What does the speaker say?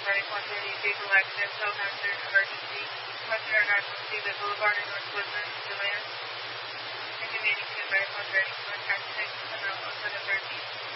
Medic 130, vehicle accident, tow hazard, emergency. Western National Seaway Boulevard in North Woodland, DeLand. Inconvenience to Medic 130, contact 6, amount 113.